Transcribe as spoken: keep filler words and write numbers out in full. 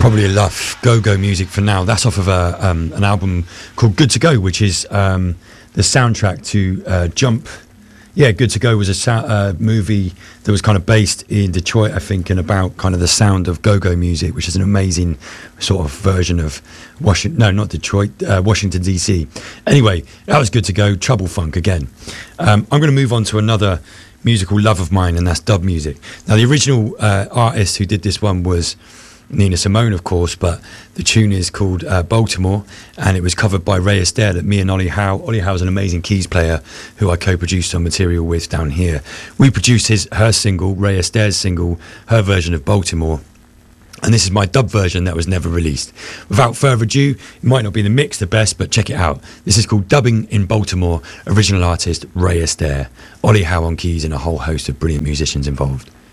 probably enough go-go music for now. That's off of a, um, an album called Good to Go, which is um, the soundtrack to uh, Jump. Yeah, Good to Go was a sou- uh, movie that was kind of based in Detroit, I think, and about kind of the sound of go-go music, which is an amazing sort of version of Washington. No, not Detroit, uh, Washington D C. Anyway, that was Good to Go. Trouble Funk again. Um, I'm going to move on to another musical love of mine, and that's dub music. Now, the original uh, artist who did this one was Nina Simone, of course, but the tune is called uh, Baltimore, and it was covered by Ray Astaire, that me and Ollie Howe. Ollie Howe is an amazing keys player who I co-produced some material with down here. We produced his her single, Ray Astaire's single, her version of Baltimore, and this is my dub version that was never released. Without further ado, it might not be the mix the best, but check it out. This is called Dubbing in Baltimore, original artist Ray Astaire, Ollie Howe on keys, and a whole host of brilliant musicians involved.